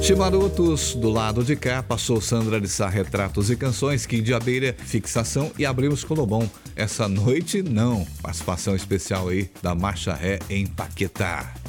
Chimarutos, do lado de cá, passou Sandra de Sá, retratos e canções, Kim de Abelha, fixação e abrimos com Lobão. Essa noite não, participação especial aí da Marcha Ré em Paquetá.